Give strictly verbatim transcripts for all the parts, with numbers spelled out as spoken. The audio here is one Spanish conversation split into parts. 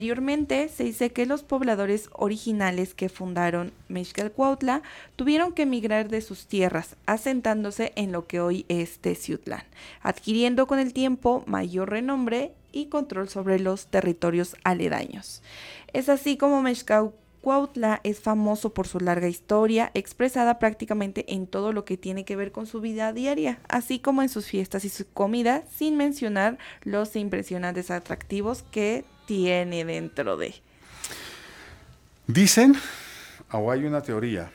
Anteriormente se dice que los pobladores originales que fundaron Mezcalcuautla tuvieron que emigrar de sus tierras, asentándose en lo que hoy es Teciutlán, adquiriendo con el tiempo mayor renombre y control sobre los territorios aledaños. Es así como Mezcalcuautla es famoso por su larga historia, expresada prácticamente en todo lo que tiene que ver con su vida diaria, así como en sus fiestas y su comida, sin mencionar los impresionantes atractivos que tiene dentro de. Dicen, o hay una teoría,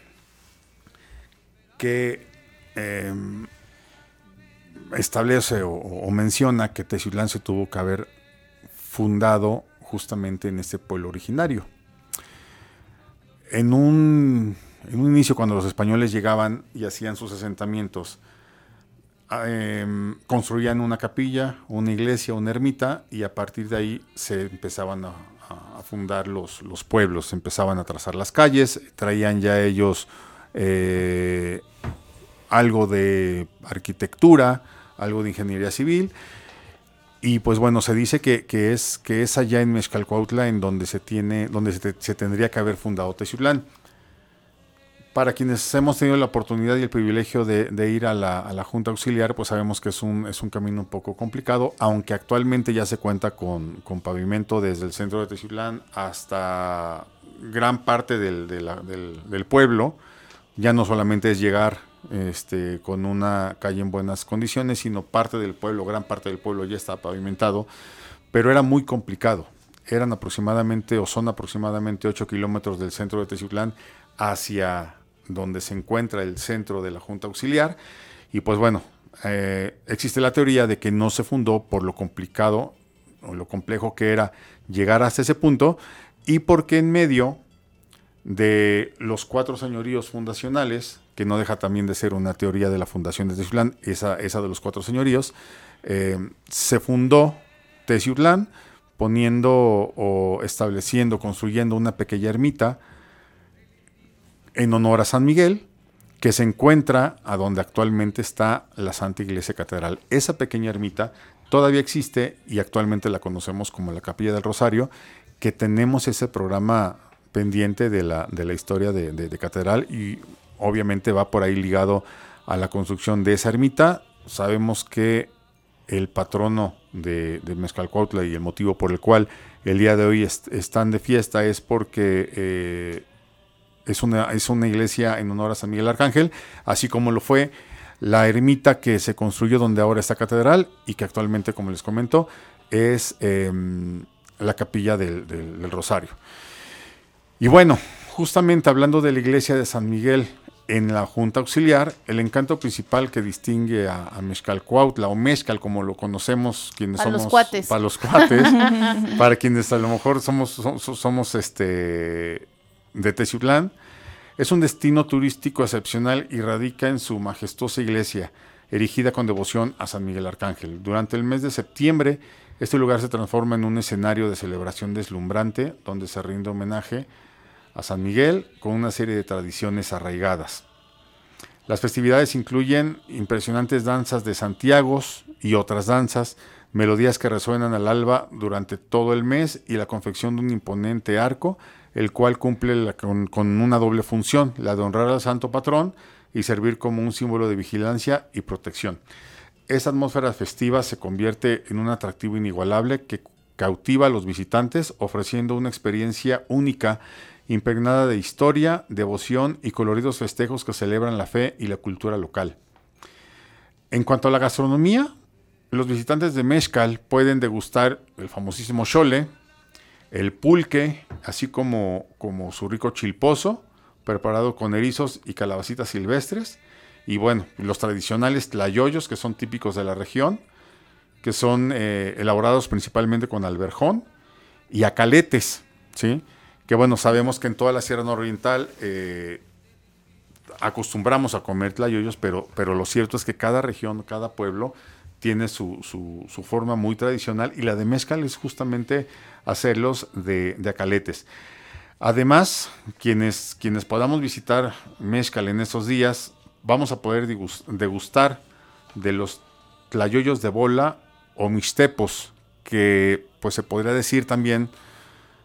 que eh, establece o, o menciona que Teciutlán se tuvo que haber fundado justamente en este pueblo originario. En un, en un inicio, cuando los españoles llegaban y hacían sus asentamientos, eh, construían una capilla, una iglesia, una ermita, y a partir de ahí se empezaban a, a fundar los, los pueblos, empezaban a trazar las calles, traían ya ellos eh, algo de arquitectura, algo de ingeniería civil. Y pues bueno, se dice que, que, es, que es allá en Mezcalcuautla en donde se tiene, donde se, te, se tendría que haber fundado Teciutlán. Para quienes hemos tenido la oportunidad y el privilegio de, de ir a la, a la Junta Auxiliar, pues sabemos que es un, es un camino un poco complicado, aunque actualmente ya se cuenta con, con pavimento desde el centro de Teciutlán hasta gran parte del, de la, del, del pueblo. Ya no solamente es llegar este, con una calle en buenas condiciones, sino parte del pueblo, gran parte del pueblo ya está pavimentado, pero era muy complicado. Eran aproximadamente, o son aproximadamente ocho kilómetros del centro de Teciutlán hacia donde se encuentra el centro de la Junta Auxiliar, y pues bueno, eh, existe la teoría de que no se fundó por lo complicado o lo complejo que era llegar hasta ese punto, y porque en medio de los cuatro señoríos fundacionales, que no deja también de ser una teoría de la fundación de Teciutlán, esa, esa de los cuatro señoríos, eh, se fundó Teciutlán poniendo o estableciendo, construyendo una pequeña ermita en honor a San Miguel, que se encuentra a donde actualmente está la Santa Iglesia Catedral. Esa pequeña ermita todavía existe y actualmente la conocemos como la Capilla del Rosario, que tenemos ese programa pendiente de la, de la historia de, de, de Catedral, y obviamente va por ahí ligado a la construcción de esa ermita. Sabemos que el patrono de, de Mezcalcuautla y el motivo por el cual el día de hoy est- están de fiesta es porque eh, Es una, es una iglesia en honor a San Miguel Arcángel, así como lo fue la ermita que se construyó donde ahora está Catedral y que actualmente, como les comento, es eh, la capilla del, del, del Rosario. Y bueno, justamente hablando de la iglesia de San Miguel en la Junta Auxiliar, el encanto principal que distingue a, a Mezcalcuautla, o Mezcal como lo conocemos quienes para somos los cuates. para los cuates, para quienes a lo mejor somos, somos, somos este de Teciutlán, es un destino turístico excepcional y radica en su majestuosa iglesia, erigida con devoción a San Miguel Arcángel. Durante el mes de septiembre, este lugar se transforma en un escenario de celebración deslumbrante, donde se rinde homenaje a San Miguel con una serie de tradiciones arraigadas. Las festividades incluyen impresionantes danzas de santiagos y otras danzas, melodías que resuenan al alba durante todo el mes y la confección de un imponente arco, el cual cumple la, con, con una doble función, la de honrar al santo patrón y servir como un símbolo de vigilancia y protección. Esa atmósfera festiva se convierte en un atractivo inigualable que cautiva a los visitantes, ofreciendo una experiencia única, impregnada de historia, devoción y coloridos festejos que celebran la fe y la cultura local. En cuanto a la gastronomía, los visitantes de Mezcal pueden degustar el famosísimo xole, el pulque, así como, como su rico chilpozo, preparado con erizos y calabacitas silvestres, y bueno, los tradicionales tlayoyos, que son típicos de la región, que son eh, elaborados principalmente con alberjón, y acaletes, ¿sí? Que bueno, sabemos que en toda la Sierra Nororiental eh, acostumbramos a comer tlayoyos, pero, pero lo cierto es que cada región, cada pueblo tiene su, su, su forma muy tradicional, y la de Mezcal es justamente hacerlos de, de acaletes. Además, quienes, quienes podamos visitar Mezcal en estos días, vamos a poder degustar de los tlayoyos de bola o mixtepos, que pues se podría decir también